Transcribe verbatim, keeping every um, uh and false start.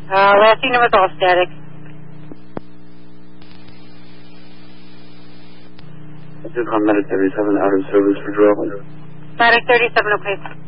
Uh, last unit was all static. This is Medic thirty-seven out of service for Drill. Medic thirty-seven, okay.